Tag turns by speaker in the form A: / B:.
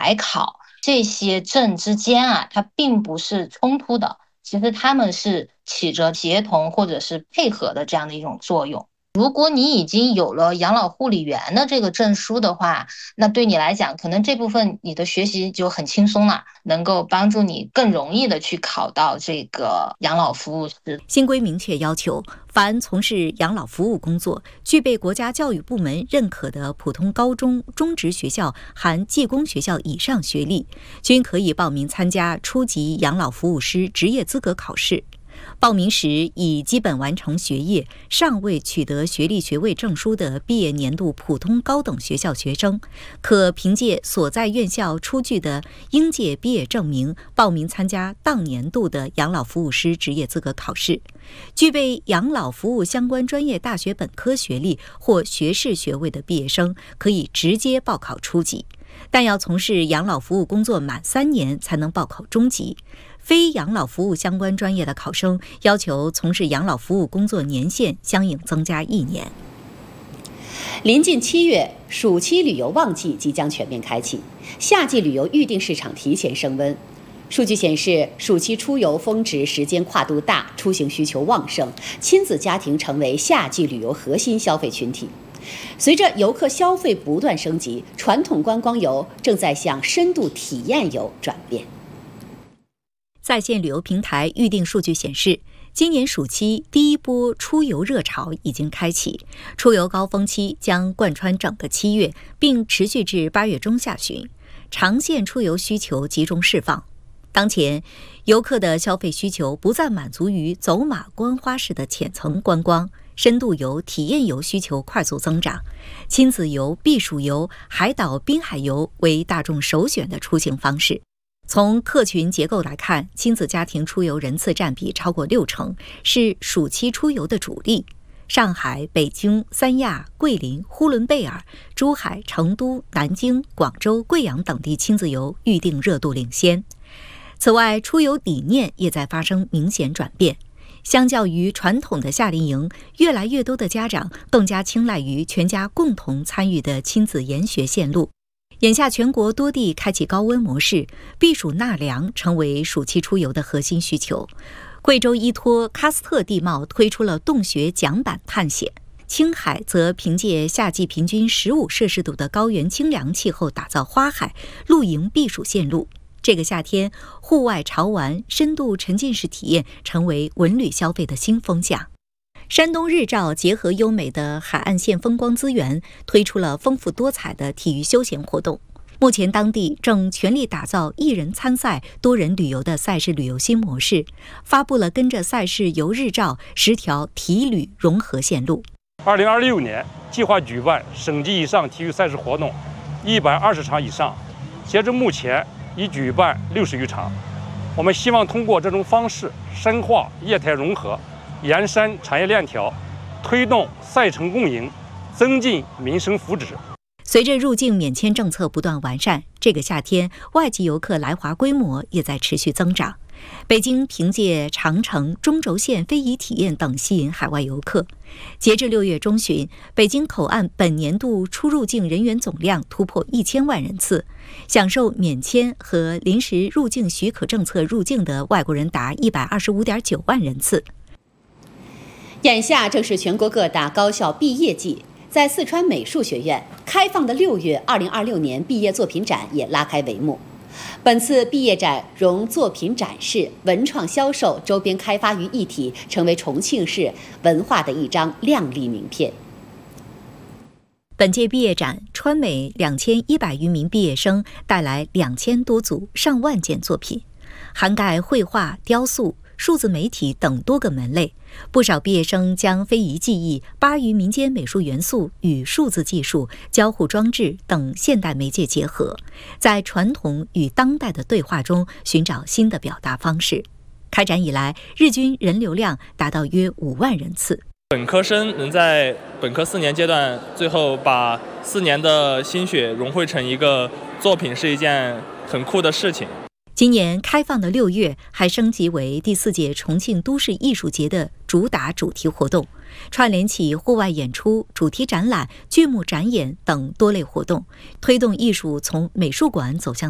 A: 来考这些证之间啊，它并不是冲突的，其实它们是起着协同或者是配合的这样的一种作用。如果你已经有了养老护理员的这个证书的话，那对你来讲，可能这部分你的学习就很轻松了，能够帮助你更容易的去考到这个养老服务师。
B: 新规明确要求，凡从事养老服务工作、具备国家教育部门认可的普通高中、中职学校含技工学校以上学历，均可以报名参加初级养老服务师职业资格考试。报名时已基本完成学业、尚未取得学历学位证书的毕业年度普通高等学校学生，可凭借所在院校出具的应届毕业证明，报名参加当年度的养老服务师职业资格考试。具备养老服务相关专业大学本科学历或学士学位的毕业生，可以直接报考初级，但要从事养老服务工作满3年才能报考中级。非养老服务相关专业的考生，要求从事养老服务工作年限相应增加1年。
C: 临近7月，暑期旅游旺季即将全面开启，夏季旅游预订市场提前升温。数据显示，暑期出游峰值时间跨度大，出行需求旺盛，亲子家庭成为夏季旅游核心消费群体。随着游客消费不断升级，传统观光游正在向深度体验游转变。
B: 在线旅游平台预订数据显示，今年暑期第一波出游热潮已经开启，出游高峰期将贯穿整个7月，并持续至8月中下旬，长线出游需求集中释放。当前，游客的消费需求不再满足于走马观花式的浅层观光，深度游、体验游需求快速增长，亲子游、避暑游、海岛滨海游为大众首选的出行方式。从客群结构来看，亲子家庭出游人次占比超过60%，是暑期出游的主力。上海、北京、三亚、桂林、呼伦贝尔、珠海、成都、南京、广州、贵阳等地亲子游预订热度领先。此外，出游理念也在发生明显转变。相较于传统的夏令营，越来越多的家长更加青睐于全家共同参与的亲子研学线路。眼下全国多地开启高温模式，避暑纳凉成为暑期出游的核心需求。贵州依托喀斯特地貌推出了洞穴桨板探险，青海则凭借夏季平均15摄氏度的高原清凉气候打造花海、露营避暑线路。这个夏天，户外潮玩、深度沉浸式体验成为文旅消费的新风向。山东日照结合优美的海岸线风光资源，推出了丰富多彩的体育休闲活动。目前当地正全力打造一人参赛、多人旅游的赛事旅游新模式，发布了跟着赛事游日照10条体旅融合线路。
D: 2026年计划举办省级以上体育赛事活动120场以上，截至目前已举办60余场。我们希望通过这种方式深化业态融合，延伸产业链条，推动赛程共赢，增进民生福祉。
B: 随着入境免签政策不断完善，这个夏天外籍游客来华规模也在持续增长。北京凭借长城、中轴线非遗体验等吸引海外游客。截至6月中旬，北京口岸本年度出入境人员总量突破1000万人次，享受免签和临时入境许可政策入境的外国人达125.9万人次。
C: 眼下正是全国各大高校毕业季，在四川美术学院开放的6月2026年毕业作品展也拉开帷幕。本次毕业展融作品展示、文创销售、周边开发于一体，成为重庆市文化的一张亮丽名片。
B: 本届毕业展，川美2100余名毕业生带来2000多组上万件作品，涵盖绘画、雕塑、数字媒体等多个门类。不少毕业生将非遗技艺、巴渝民间美术元素与数字技术、交互装置等现代媒介结合，在传统与当代的对话中寻找新的表达方式。开展以来，日均人流量达到约5万人次。
E: 本科生能在本科4年阶段最后把4年的心血融汇成一个作品，是一件很酷的事情。
B: 今年开放的6月还升级为第4届重庆都市艺术节的主打主题活动，串联起户外演出、主题展览、剧目展演等多类活动，推动艺术从美术馆走向